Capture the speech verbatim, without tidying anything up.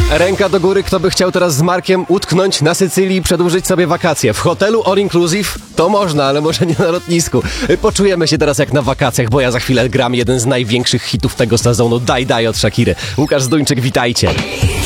Ręka do góry, kto by chciał teraz z Markiem utknąć na Sycylii i przedłużyć sobie wakacje. W hotelu all inclusive to można, ale może nie na lotnisku. Poczujemy się teraz jak na wakacjach, bo ja za chwilę gram jeden z największych hitów tego sezonu, Daj Daj od Shakiry. Łukasz Zduńczyk, witajcie.